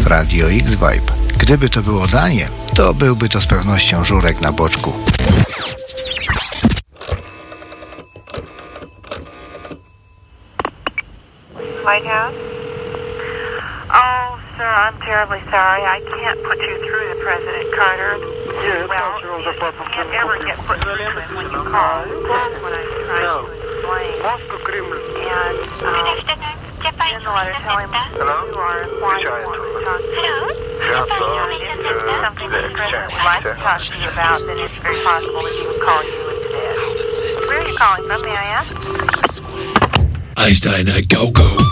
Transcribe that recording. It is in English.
Radio X-Vibe. Gdyby to było danie, to byłby to z pewnością żurek na boczku. White House? Oh, sir, I'm terribly sorry. I can't put you through to President Carter. Yes, well, you can't ever get put through to him when you call. That's what I'm trying to explain. And, in the letter, tell him who you are and why you want to talk to him. And if there's something that the President would like to talk to you about, then it's very possible that he would call you instead. Where are you calling from, may I ask? Einstein, go, go.